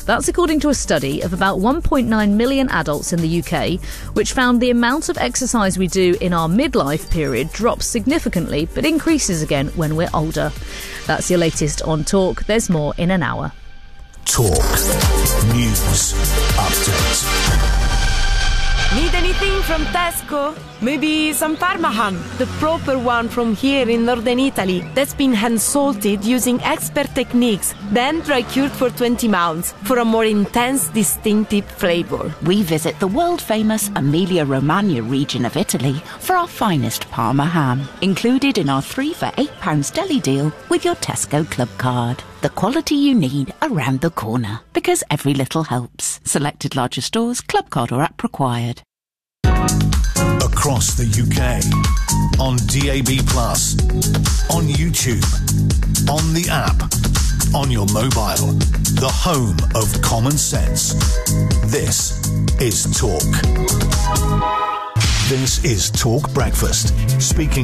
That's according to a study of about 1.9 million adults in the UK, which found the amount of exercise we do in our midlife period drops significantly but increases again when we're older. That's your latest on Talk. There's more in an hour. Talk News Update. Need anything from Tesco? Maybe some Parma ham, the proper one from here in northern Italy, that's been hand-salted using expert techniques, then dry-cured for 20 months for a more intense, distinctive flavour. We visit the world-famous Emilia-Romagna region of Italy for our finest Parma ham, included in our 3 for £8 deli deal with your Tesco Club card. The quality you need around the corner, because every little helps. Selected larger stores, club card or app required. Across the UK, on DAB+, on YouTube, on the app, on your mobile, the home of common sense. This is Talk. This is Talk Breakfast, speaking